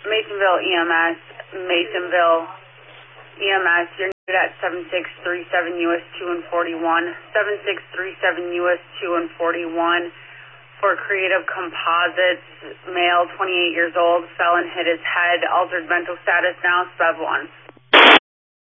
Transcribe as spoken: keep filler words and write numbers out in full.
Masonville E M S, Masonville E M S, you're needed at seven six three seven U S two and forty-one, seven six three seven U S two and forty-one. For Creative Composites, male, twenty-eight years old, felon, hit his head, altered mental status now, sub one.